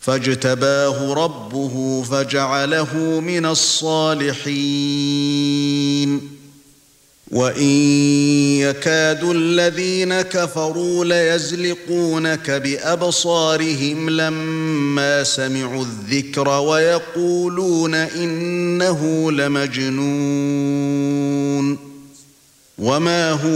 فاجتباه ربه فجعله من الصالحين وَإِن يَكَادُ الَّذِينَ كَفَرُوا لَيَزْلِقُونَكَ بِأَبْصَارِهِمْ لَمَّا سَمِعُوا الذِّكْرَ وَيَقُولُونَ إِنَّهُ لَمَجْنُونٌ وَمَا هُوَ